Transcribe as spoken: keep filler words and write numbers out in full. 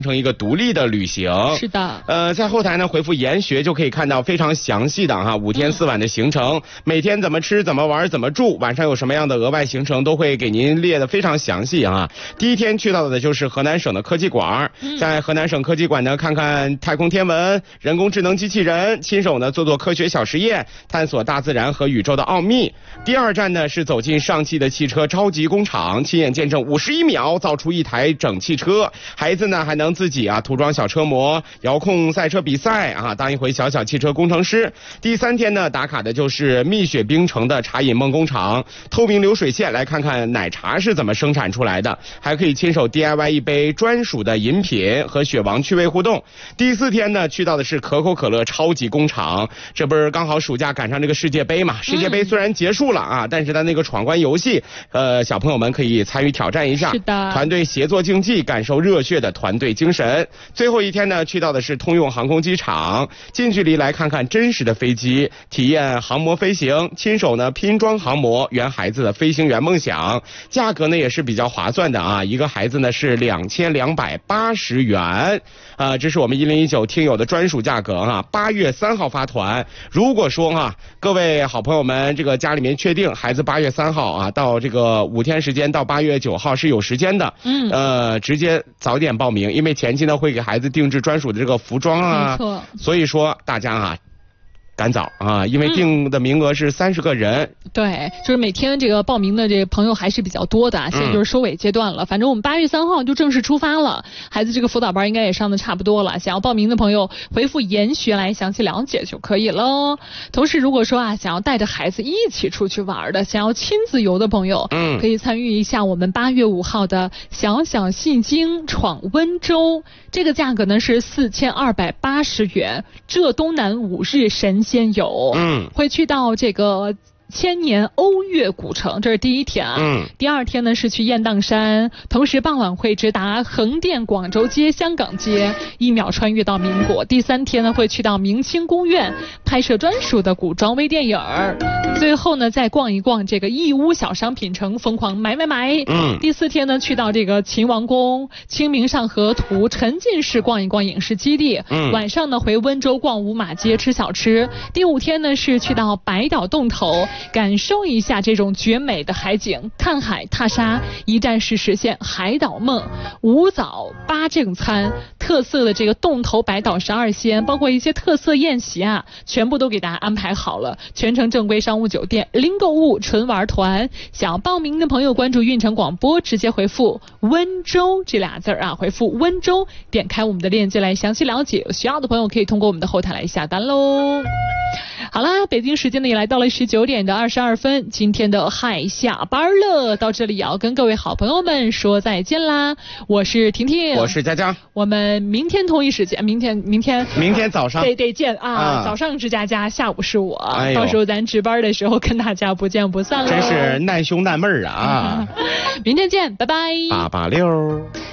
成一个独立的旅行。 是的， 呃，在后台呢回复研学就可以看到非常详细的哈五天四晚的行程，嗯、每天怎么吃、怎么玩、怎么住，晚上有什么样的额外行程都会给您列得非常详细啊。第一天去到的就是河南省的科技馆，嗯、在河南省科技馆呢看看太空天文、人工智能机器人，亲手呢做做科学小实验，探索大自然和宇宙的奥秘。第二站呢是走进上汽的汽车超级工厂，亲眼见证五十一秒造出一台整汽车，孩子呢还能自己啊涂装小车模，遥控赛车比赛啊，当一回小小汽车工程师。第三天呢打卡的就是蜜雪冰城的茶饮梦工厂，透明流水线来看看奶茶是怎么生产出来的，还可以亲手 D I Y 一杯专属的饮品和雪王趣味互动。第四天呢去到的是可口可乐超级工厂，这不是刚好暑假赶上这个世界杯嘛？世界杯虽然结束了啊，但是它那个闯关游戏，呃，小朋友们可以参与挑战一下， 是的， 团队协作竞技，感受热血的团队精神。最后一天呢，去到的是通用航空机场，近距离来看看真实的飞机，体验航模飞行，亲手呢拼装航模，圆孩子的飞行员梦想。价格呢也是比较划算的啊，一个孩子呢是两千两百八十元，啊，这是我们一零一九听友的专属价格哈、啊。八月三号发团，如果说哈、啊，各位好朋友们，这个家里面确定孩子八月三号啊，到这个五天时间到八月九号是有时间的，嗯，呃，直接早点报名，因为前期呢会给孩子定制专属的这个服装啊， 没错， 所以说大家啊赶早啊，因为定的名额是三十个人、嗯。 对，就是每天这个报名的这个朋友还是比较多的，现在就是收尾阶段了。嗯、反正我们八月三号就正式出发了，孩子这个辅导班应该也上的差不多了。想要报名的朋友回复研学来详细了解就可以喽。同时，如果说啊想要带着孩子一起出去玩的，想要亲子游的朋友，嗯，可以参与一下我们八月五号的小小戏精闯温州，这个价格呢是四千二百八十元，浙东南五日神仙游，嗯，会去到这个千年瓯越古城，这是第一天啊。嗯。第二天呢是去雁荡山，同时傍晚会直达横店、广州街、香港街，一秒穿越到民国。第三天呢会去到明清宫苑，拍摄专属的古装微电影。最后呢再逛一逛这个义乌小商品城，疯狂买买买。嗯。第四天呢去到这个秦王宫、清明上河图，沉浸式逛一逛影视基地。嗯。晚上呢回温州逛五马街吃小吃。第五天呢是去到白岛洞头，感受一下这种绝美的海景，看海踏沙，一站式实现海岛梦。五早八正餐，特色的这个洞头白岛十二鲜，包括一些特色宴席啊，全部都给大家安排好了。全程正规商务酒店，零购物纯玩团。想要报名的朋友关注运城广播，直接回复温州这俩字啊，回复温州，点开我们的链接来详细了解。有需要的朋友可以通过我们的后台来下单喽。好啦，北京时间呢也来到了十九点的二十二分，今天的嗨下班了，到这里也要跟各位好朋友们说再见啦。我是婷婷， 我是佳佳， 我们明天同一时间，明天明天明天早上得得见啊，啊早上是佳佳，下午是我、哎，到时候咱值班的时候跟大家不见不散了。 真是难兄难妹啊！ 明天见，拜拜， 八八六。